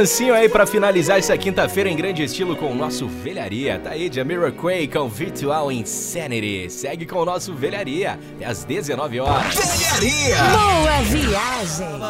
mansinho aí pra finalizar essa quinta-feira em grande estilo com o nosso Velharia. Tá aí, Jamiroquai com Virtual Insanity. Segue com o nosso Velharia. É às 19 horas. Velharia! Boa viagem!